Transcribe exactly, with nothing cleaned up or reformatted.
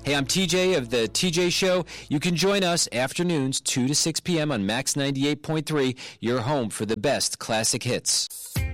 Hey, I'm T J of the T J Show. You can join us afternoons two to six p.m. on Max ninety-eight point three, your home for the best classic hits.